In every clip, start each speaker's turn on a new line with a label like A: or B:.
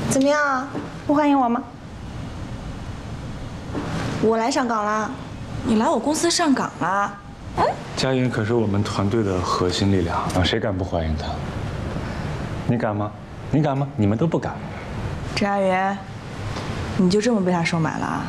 A: 怎么样？不欢迎我吗？我来上岗啦。
B: 你来我公司上岗啦？哎，
C: 佳云可是我们团队的核心力量啊，谁敢不欢迎她？你敢吗？你敢吗？你们都不敢。
B: 佳云，你就这么被他收买了啊？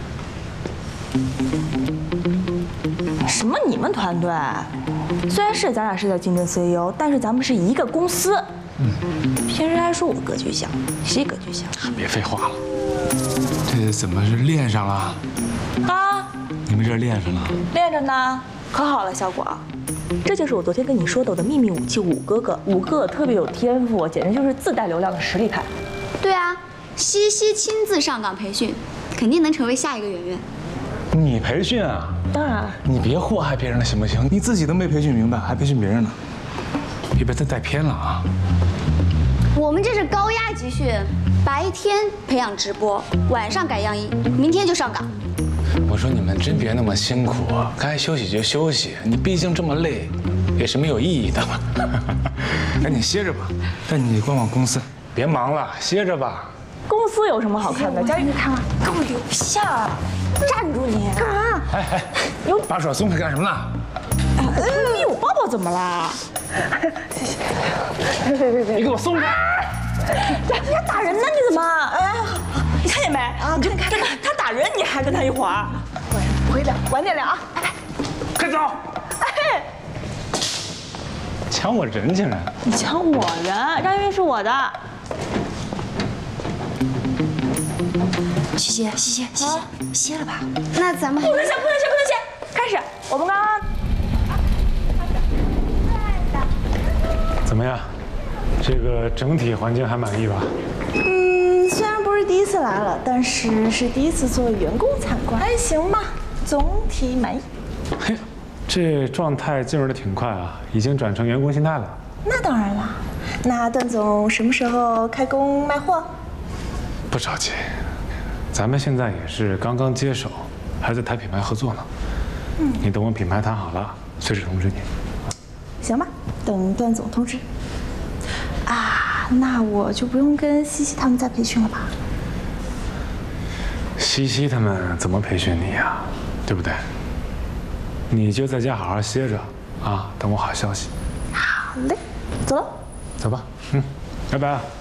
B: 什么？你们团队？虽然是咱俩是在竞争 CEO， 但是咱们是一个公司。平时还说我格局小，谁格局小？
C: 别废话了，这怎么是练上了？
B: 啊？
C: 你们这练上了？
B: 练着呢，可好了，小果。这就是我昨天跟你说的我的秘密武器五哥哥，五哥哥特别有天赋，简直就是自带流量的实力派。
D: 对啊，西西亲自上岗培训，肯定能成为下一个圆圆。
C: 你培训啊？
B: 当然。
C: 你别祸害别人了行不行？你自己都没培训明白，还培训别人呢？别被他带偏了啊！
D: 我们这是高压集训，白天培养直播，晚上改样衣，明天就上岗。
C: 我说你们真别那么辛苦，该休息就休息。你毕竟这么累，也是没有意义的嘛。赶紧歇着吧，带你逛逛公司。别忙了，歇着吧。
B: 公司有什么好看的？佳玉，你看嘛，给我留下，站住你！干嘛？
C: 哎，把手松开干什么呢？
B: 你我抱抱怎么啦？
C: 别，你给我松开！
B: 人家打人呢，你怎么？哎，你看见没？啊，跟他打人，你还跟他一伙儿？不会的，晚点聊啊！拜拜。
C: 快走！
B: 哎，
C: 抢我人竟然！
B: 你抢我人？张云是我的。
D: 西西，歇了吧。那咱们
B: 不能歇！开始，我们刚刚。
C: 怎么样？这个整体环境还满意吧？
A: 虽然不是第一次来了，但是是第一次做员工参观，还行吧，总体满意。
C: 嘿，这状态进入的挺快啊，已经转成员工心态了。
A: 那当然啦。那段总什么时候开工卖货？
C: 不着急，咱们现在也是刚刚接手，还在谈品牌合作呢。你等我品牌谈好了，随时通知你。
A: 行吧，等段总通知。啊，那我就不用跟西西他们再培训了吧？
C: 西西他们怎么培训你呀？对不对？你就在家好好歇着啊，等我好消息。
A: 好嘞，走了。
C: 走吧，拜拜啊。